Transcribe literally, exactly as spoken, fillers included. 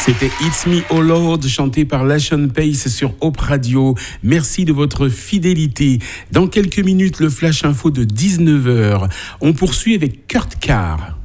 C'était It's Me, Oh Lord, chanté par Lashon Pace sur Hope Radio. Merci de votre fidélité. Dans quelques minutes, le Flash Info de dix-neuf heures. On poursuit avec Kurt Carr.